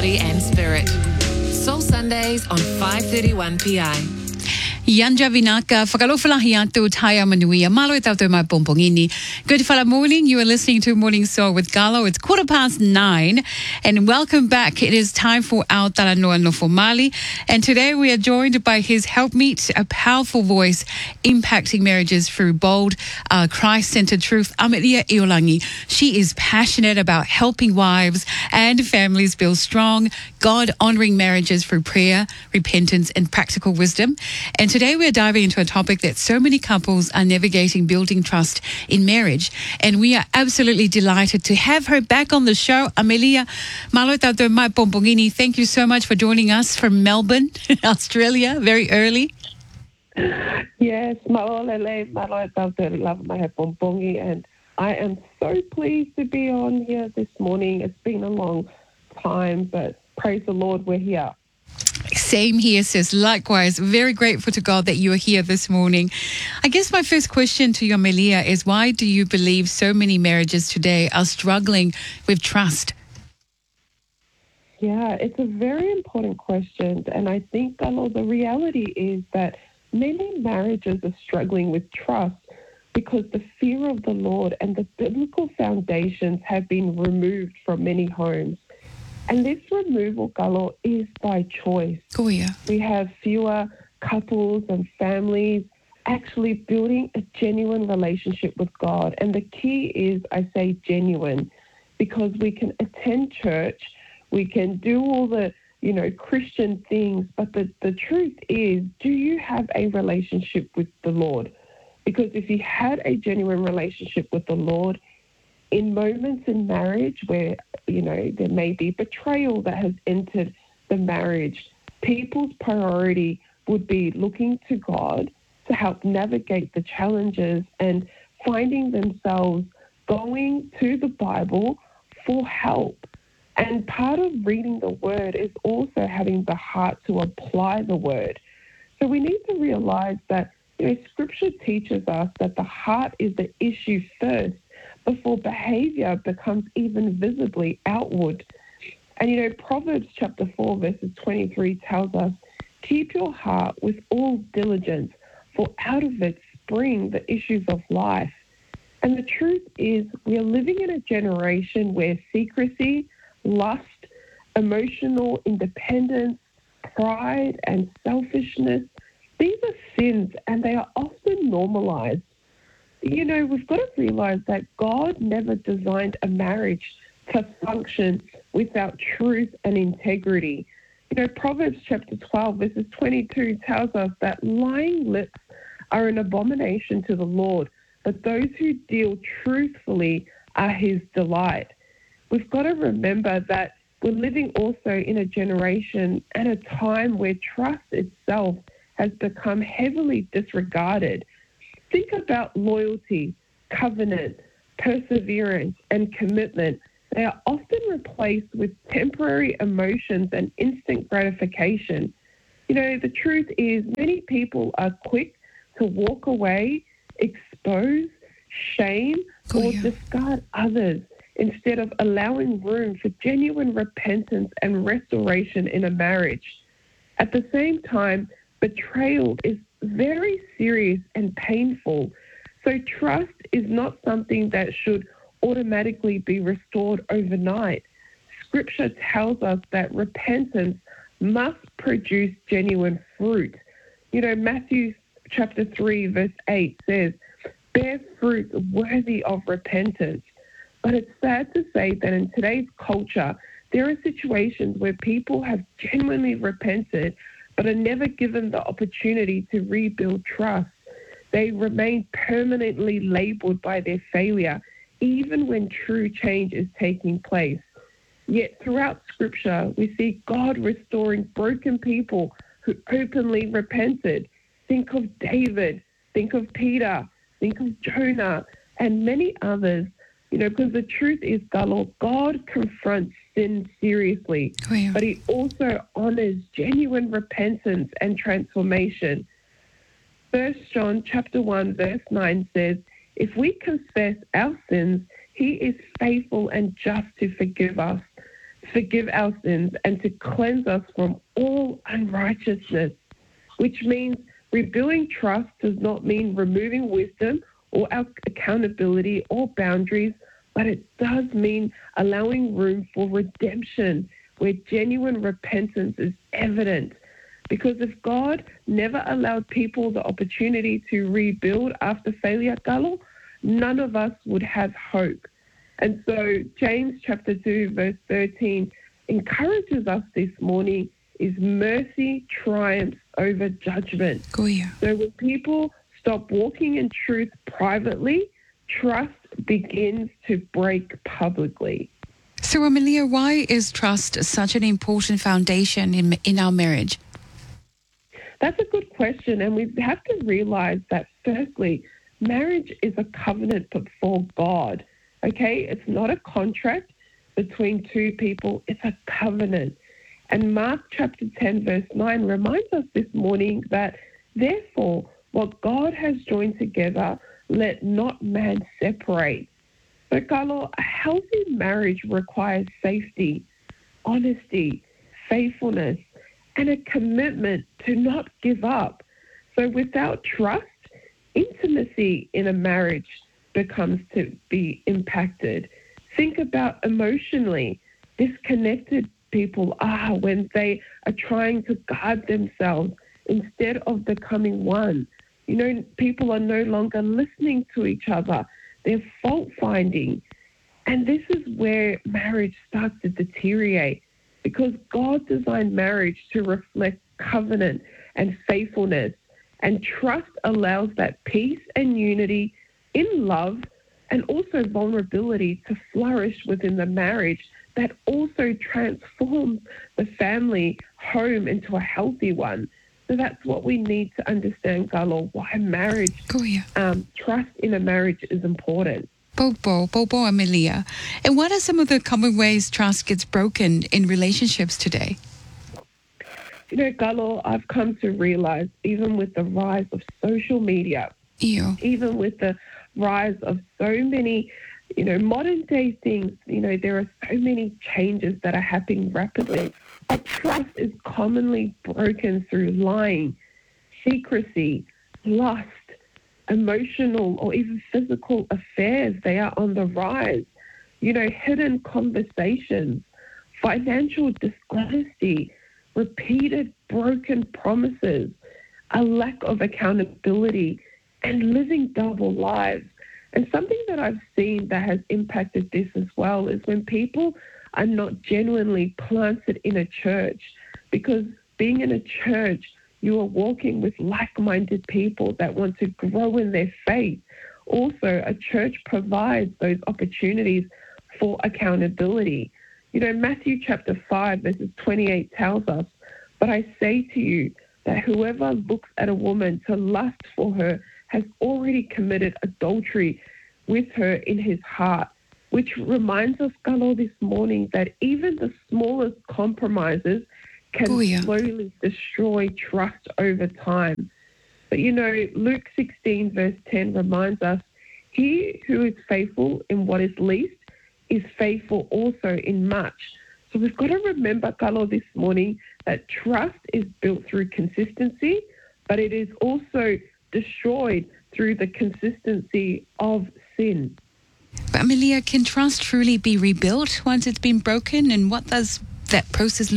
body and spirit. Soul Sundays on 531 PI. Yanja Vinaka, Whakalofalahiatu, Taya Manuia, Malo e tautou mai pompongini. Good fala morning. You are listening to Morning Soul with Galo. It's 9:15, and welcome back. It is time for our Talanoa no Mali, and today we are joined by his helpmeet, a powerful voice impacting marriages through bold, Christ-centered truth, Amelia Iolangi. She is passionate about helping wives and families build strong, God-honouring marriages through prayer, repentance, and practical wisdom. And today we're diving into a topic that so many couples are navigating, building trust in marriage. And we are absolutely delighted to have her back on the show. Amelia, malo tautou mai pompongini, thank you so much for joining us from Melbourne, Australia, very early. Yes, ma'olele, malo tautou lava mai pompongi, and I am so pleased to be on here this morning. It's been a long time, but praise the Lord, we're here. Same here, sis. Likewise, very grateful to God that you are here this morning. I guess my first question to you, Amelia, is why do you believe so many marriages today are struggling with trust? Yeah, it's a very important question, and I think, Galo, the reality is that many marriages are struggling with trust because the fear of the Lord and the biblical foundations have been removed from many homes. And this removal, Galo, is by choice. Oh, yeah. We have fewer couples and families actually building a genuine relationship with God. And the key is, I say genuine, because we can attend church, we can do all the, Christian things, but the truth is, do you have a relationship with the Lord? Because if you had a genuine relationship with the Lord, in moments in marriage where, there may be betrayal that has entered the marriage, people's priority would be looking to God to help navigate the challenges and finding themselves going to the Bible for help. And part of reading the Word is also having the heart to apply the Word. So we need to realize that, Scripture teaches us that the heart is the issue first before behavior becomes even visibly outward. And, Proverbs chapter 4, verses 23 tells us, keep your heart with all diligence, for out of it spring the issues of life. And the truth is, we are living in a generation where secrecy, lust, emotional independence, pride, and selfishness, these are sins, and they are often normalized. We've got to realize that God never designed a marriage to function without truth and integrity. Proverbs chapter 12, verses 22 tells us that lying lips are an abomination to the Lord, but those who deal truthfully are his delight. We've got to remember that we're living also in a generation and a time where trust itself has become heavily disregarded. Think about loyalty, covenant, perseverance, and commitment. They are often replaced with temporary emotions and instant gratification. The truth is many people are quick to walk away, expose, shame, or discard others instead of allowing room for genuine repentance and restoration in a marriage. At the same time, betrayal is very serious and painful. So trust is not something that should automatically be restored overnight. Scripture tells us that repentance must produce genuine fruit. Matthew chapter 3, verse 8 says, bear fruit worthy of repentance. But it's sad to say that in today's culture, there are situations where people have genuinely repented but are never given the opportunity to rebuild trust. They remain permanently labeled by their failure, even when true change is taking place. Yet throughout Scripture, we see God restoring broken people who openly repented. Think of David, think of Peter, think of Jonah, and many others. Because the truth is, God confronts sin seriously, but he also honors genuine repentance and transformation. 1 John chapter 1, verse 9 says, if we confess our sins, he is faithful and just to forgive us forgive our sins, and to cleanse us from all unrighteousness, which means rebuilding trust does not mean removing wisdom or our accountability or boundaries, but it does mean allowing room for redemption where genuine repentance is evident. Because if God never allowed people the opportunity to rebuild after failure, Galo, none of us would have hope. And so James chapter 2, verse 13 encourages us this morning is mercy triumphs over judgment. Oh, yeah. So when people stop walking in truth privately, trust begins to break publicly. So, Amelia, why is trust such an important foundation in our marriage? That's a good question. And we have to realize that, firstly, marriage is a covenant before God. Okay? It's not a contract between two people. It's a covenant. And Mark chapter 10, verse 9 reminds us this morning that, therefore, what God has joined together, let not man separate. So, Carlo, a healthy marriage requires safety, honesty, faithfulness, and a commitment to not give up. So without trust, intimacy in a marriage becomes to be impacted. Think about emotionally disconnected people are when they are trying to guard themselves instead of becoming one. You know, people are no longer listening to each other. They're fault-finding. And this is where marriage starts to deteriorate because God designed marriage to reflect covenant and faithfulness. And trust allows that peace and unity in love and also vulnerability to flourish within the marriage that also transforms the family home into a healthy one. So that's what we need to understand, Galo, why marriage, trust in a marriage is important. Bobo, Amelia. And what are some of the common ways trust gets broken in relationships today? You know, Galo, I've come to realize, even with the rise of social media, even with the rise of so many, modern day things, there are so many changes that are happening rapidly. But trust is commonly broken through lying, secrecy, lust, emotional or even physical affairs. They are on the rise. Hidden conversations, financial dishonesty, repeated broken promises, a lack of accountability, and living double lives. And something that I've seen that has impacted this as well is when people are not genuinely planted in a church, because being in a church, you are walking with like-minded people that want to grow in their faith. Also, a church provides those opportunities for accountability. Matthew chapter 5, verses 28 tells us, "But I say to you that whoever looks at a woman to lust for her has already committed adultery with her in his heart," which reminds us, Galo, this morning that even the smallest compromises can slowly destroy trust over time. But Luke 16 verse 10 reminds us, "He who is faithful in what is least is faithful also in much." So we've got to remember, Carlo, this morning that trust is built through consistency, but it is also destroyed through the consistency of sin. But Amelia, can trust truly be rebuilt once it's been broken? And what does that process